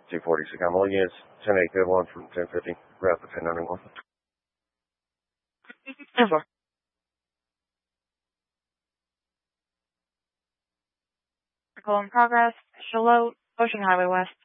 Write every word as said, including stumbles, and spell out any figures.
two forty Sycamore, yes, ten eight thirty one from ten fifty, route to ten ninety-one. ten four. Call in progress. Charlotte, Ocean Highway West.